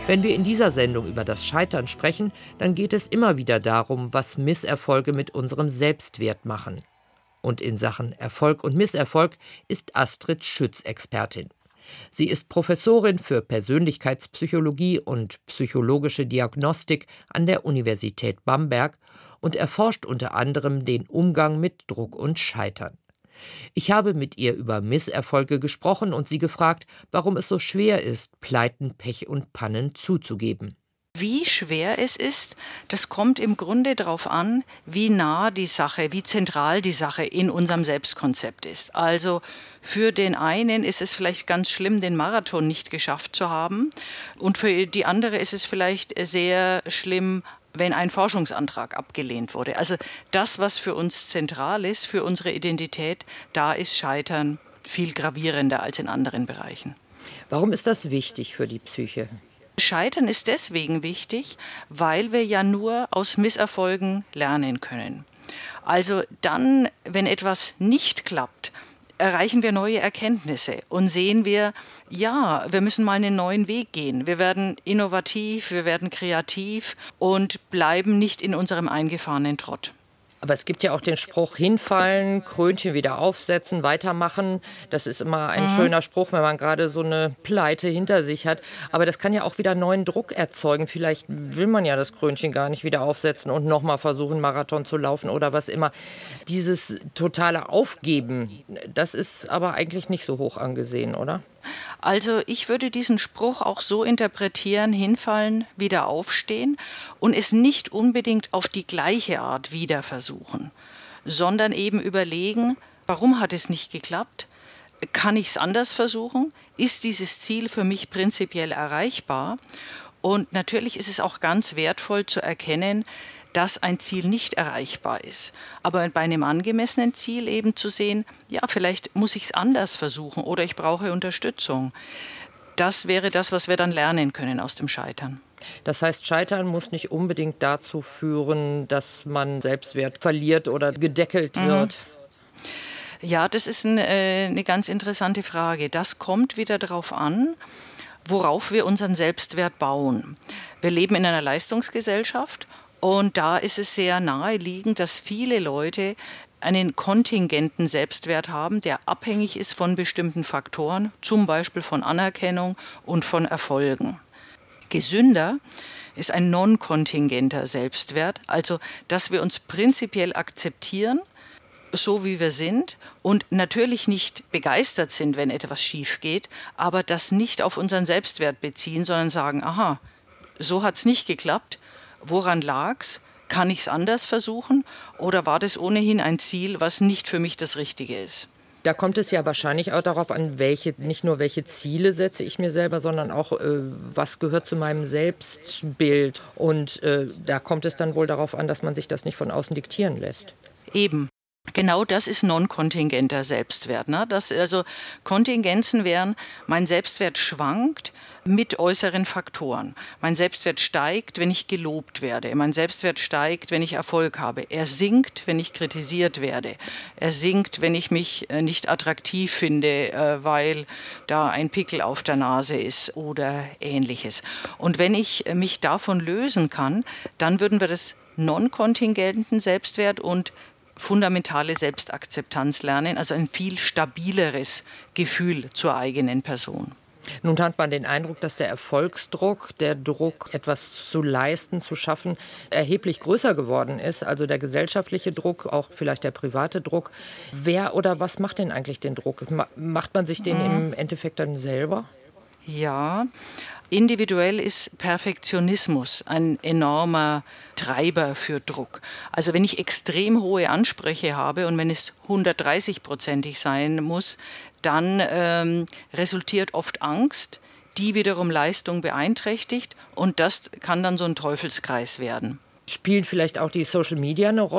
Wenn wir in dieser Sendung über das Scheitern sprechen, dann geht es immer wieder darum, was Misserfolge mit unserem Selbstwert machen. Und in Sachen Erfolg und Misserfolg ist Astrid Schütz Expertin. Sie ist Professorin für Persönlichkeitspsychologie und psychologische Diagnostik an der Universität Bamberg und erforscht unter anderem den Umgang mit Druck und Scheitern. Ich habe mit ihr über Misserfolge gesprochen und sie gefragt, warum es so schwer ist, Pleiten, Pech und Pannen zuzugeben. Wie schwer es ist, das kommt im Grunde darauf an, wie nah die Sache, wie zentral die Sache in unserem Selbstkonzept ist. Also für den einen ist es vielleicht ganz schlimm, den Marathon nicht geschafft zu haben. Und für die andere ist es vielleicht sehr schlimm, wenn ein Forschungsantrag abgelehnt wurde. Also das, was für uns zentral ist, für unsere Identität, da ist Scheitern viel gravierender als in anderen Bereichen. Warum ist das wichtig für die Psyche? Scheitern ist deswegen wichtig, weil wir ja nur aus Misserfolgen lernen können. Also dann, wenn etwas nicht klappt, erreichen wir neue Erkenntnisse und sehen wir, ja, wir müssen mal einen neuen Weg gehen. Wir werden innovativ, wir werden kreativ und bleiben nicht in unserem eingefahrenen Trott. Aber es gibt ja auch den Spruch, hinfallen, Krönchen wieder aufsetzen, weitermachen. Das ist immer ein schöner Spruch, wenn man gerade so eine Pleite hinter sich hat. Aber das kann ja auch wieder neuen Druck erzeugen. Vielleicht will man ja das Krönchen gar nicht wieder aufsetzen und nochmal versuchen, Marathon zu laufen oder was immer. Dieses totale Aufgeben, das ist aber eigentlich nicht so hoch angesehen, oder? Also ich würde diesen Spruch auch so interpretieren, hinfallen, wieder aufstehen und es nicht unbedingt auf die gleiche Art wieder versuchen, sondern eben überlegen, warum hat es nicht geklappt? Kann ich es anders versuchen? Ist dieses Ziel für mich prinzipiell erreichbar? Und natürlich ist es auch ganz wertvoll zu erkennen, dass ein Ziel nicht erreichbar ist. Aber bei einem angemessenen Ziel eben zu sehen, ja, vielleicht muss ich es anders versuchen oder ich brauche Unterstützung. Das wäre das, was wir dann lernen können aus dem Scheitern. Das heißt, Scheitern muss nicht unbedingt dazu führen, dass man Selbstwert verliert oder gedeckelt wird. Ja, das ist eine ganz interessante Frage. Das kommt wieder darauf an, worauf wir unseren Selbstwert bauen. Wir leben in einer Leistungsgesellschaft. Und da ist es sehr naheliegend, dass viele Leute einen kontingenten Selbstwert haben, der abhängig ist von bestimmten Faktoren, zum Beispiel von Anerkennung und von Erfolgen. Gesünder ist ein non-kontingenter Selbstwert, also dass wir uns prinzipiell akzeptieren, so wie wir sind und natürlich nicht begeistert sind, wenn etwas schief geht, aber das nicht auf unseren Selbstwert beziehen, sondern sagen, aha, so hat es nicht geklappt. Woran lag's? Kann ich es anders versuchen? Oder war das ohnehin ein Ziel, was nicht für mich das Richtige ist? Da kommt es ja wahrscheinlich auch darauf an, nicht nur welche Ziele setze ich mir selber, sondern auch, was gehört zu meinem Selbstbild. Und da kommt es dann wohl darauf an, dass man sich das nicht von außen diktieren lässt. Eben. Genau das ist non-kontingenter Selbstwert. Ne? Also Kontingenzen wären, mein Selbstwert schwankt mit äußeren Faktoren. Mein Selbstwert steigt, wenn ich gelobt werde. Mein Selbstwert steigt, wenn ich Erfolg habe. Er sinkt, wenn ich kritisiert werde. Er sinkt, wenn ich mich nicht attraktiv finde, weil da ein Pickel auf der Nase ist oder Ähnliches. Und wenn ich mich davon lösen kann, dann würden wir das non-kontingenten Selbstwert und fundamentale Selbstakzeptanz lernen, also ein viel stabileres Gefühl zur eigenen Person. Nun hat man den Eindruck, dass der Erfolgsdruck, der Druck, etwas zu leisten, zu schaffen, erheblich größer geworden ist. Also der gesellschaftliche Druck, auch vielleicht der private Druck. Wer oder was macht denn eigentlich den Druck? Macht man sich den im Endeffekt dann selber? Ja, individuell ist Perfektionismus ein enormer Treiber für Druck. Also wenn ich extrem hohe Ansprüche habe und wenn es 130-prozentig sein muss, dann resultiert oft Angst, die wiederum Leistung beeinträchtigt und das kann dann so ein Teufelskreis werden. Spielt vielleicht auch die Social Media eine Rolle?